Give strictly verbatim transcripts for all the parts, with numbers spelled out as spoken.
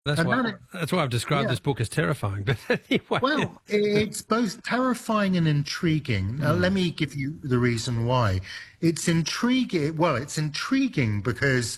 That's And why that, that's why I've described yeah. this book as terrifying. But anyway, Well, it's both terrifying and intriguing. Now, let me give you the reason why. It's intriguing. Well, it's intriguing because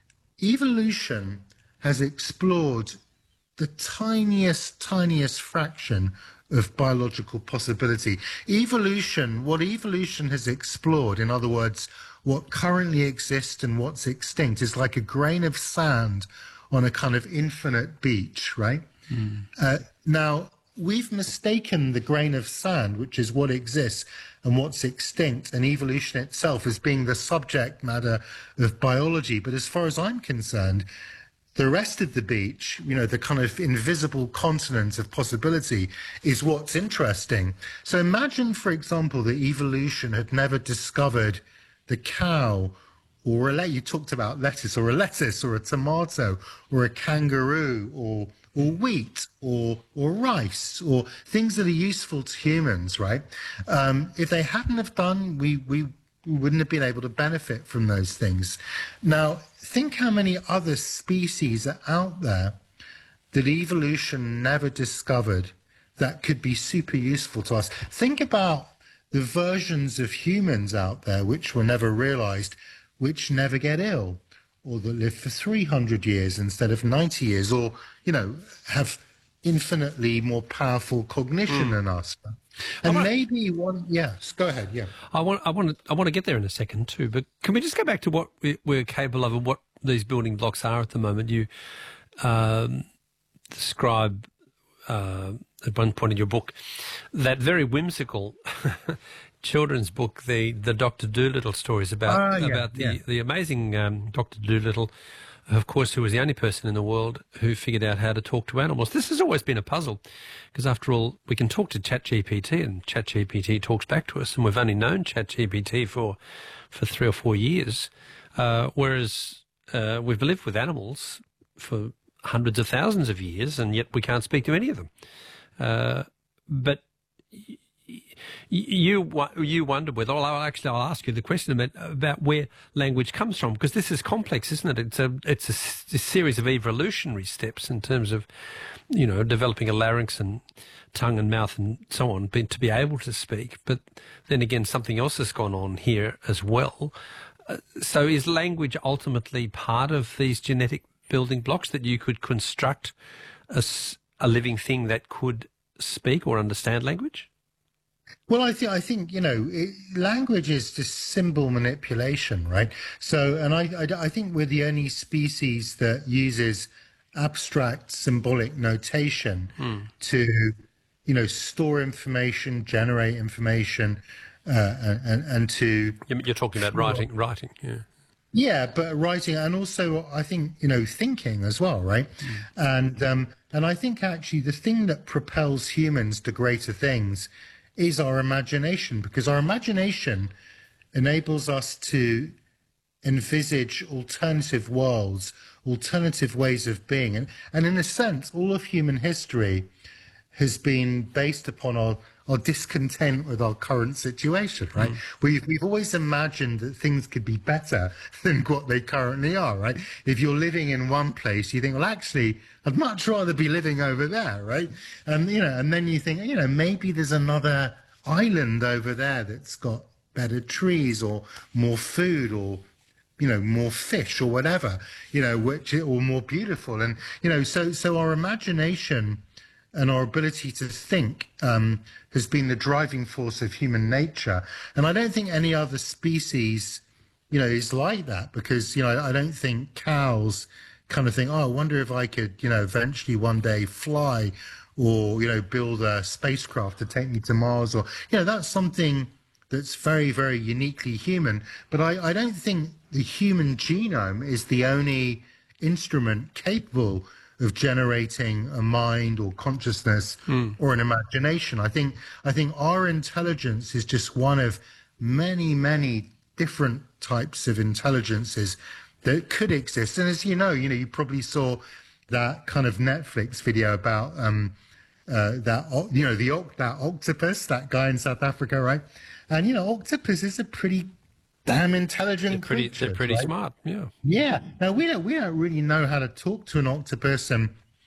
evolution has explored the tiniest, tiniest fraction of biological possibility. Evolution, what evolution has explored, in other words, what currently exists and what's extinct, is like a grain of sand on a kind of infinite beach, right? Uh, now, we've mistaken the grain of sand, which is what exists and what's extinct, and evolution itself as being the subject matter of biology. But as far as I'm concerned, the rest of the beach, you know, the kind of invisible continent of possibility is what's interesting. So imagine, for example, that evolution had never discovered the cow or a le- you talked about lettuce or a lettuce or a tomato or a kangaroo or or wheat or or rice or things that are useful to humans, right? Um, if they hadn't have done, we we wouldn't have been able to benefit from those things. Now, think how many other species are out there that evolution never discovered that could be super useful to us. Think about the versions of humans out there which were never realized, which never get ill, or that live for three hundred years instead of ninety years, or, you know, have infinitely more powerful cognition than us. And wanna- maybe one, yes, go ahead, yeah. I want I want to I want to get there in a second too. But can we just go back to what we, we're capable of and what these building blocks are at the moment? You um, describe uh, at one point in your book that very whimsical children's book, the the Doctor Dolittle stories about Ah, yeah, about the yeah. the amazing um, Doctor Dolittle, of course, who was the only person in the world who figured out how to talk to animals. This has always been a puzzle, because after all, we can talk to ChatGPT, and ChatGPT talks back to us, and we've only known ChatGPT for for three or four years, uh, whereas uh, we've lived with animals for hundreds of thousands of years, and yet we can't speak to any of them. Uh, but You you wonder whether, well, I'll actually I'll ask you the question about, about where language comes from, because this is complex, isn't it? It's a it's a, a series of evolutionary steps in terms of, you know, developing a larynx and tongue and mouth and so on to be able to speak. But then again, something else has gone on here as well. Uh, so is language ultimately part of these genetic building blocks, that you could construct a, a living thing that could speak or understand language? Well, I think I think you know, it, language is just symbol manipulation, right? So, and I, I I think we're the only species that uses abstract symbolic notation Hmm. to, you know, store information, generate information, uh, and, and and to You're you're talking about writing, writing, yeah. yeah, but writing, and also I think, you know, thinking as well, right? And um, and I think actually the thing that propels humans to greater things is our imagination, because our imagination enables us to envisage alternative worlds, alternative ways of being. And, and in a sense, all of human history has been based upon our, our discontent with our current situation, right? Mm. We've, we've always imagined that things could be better than what they currently are, right? If you're living in one place, you think, well, actually, I'd much rather be living over there, right? And, you know, and then you think, you know, maybe there's another island over there that's got better trees or more food or, you know, more fish or whatever, you know, which, or more beautiful. And, you know, so, so our imagination and our ability to think um, has been the driving force of human nature. And I don't think any other species, you know, is like that, because, you know, I don't think cows kind of think, oh, I wonder if I could, you know, eventually one day fly or, you know, build a spacecraft to take me to Mars, or, you know, that's something that's very, very uniquely human. But I, I don't think the human genome is the only instrument capable of generating a mind or consciousness mm. or an imagination. I think I think our intelligence is just one of many, many different types of intelligences that could exist. And as you know, you know, you probably saw that kind of Netflix video about um, uh, that, you know, the that octopus, that guy in South Africa, right? And you know, octopus is a pretty damn intelligent they're pretty, creature. They're pretty right? smart, yeah. Yeah. Now we don't we don't really know how to talk to an octopus, and